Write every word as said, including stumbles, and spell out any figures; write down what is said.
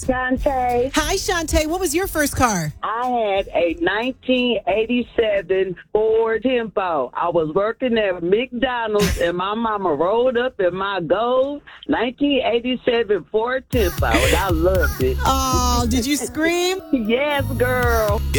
Shantae. Hi, Shantae. What was your first car? I had a nineteen eighty-seven Ford Tempo. I was working at McDonald's and my mama rolled up in my gold nineteen eighty-seven Ford Tempo and I loved it. Oh, did you scream? Yes, girl.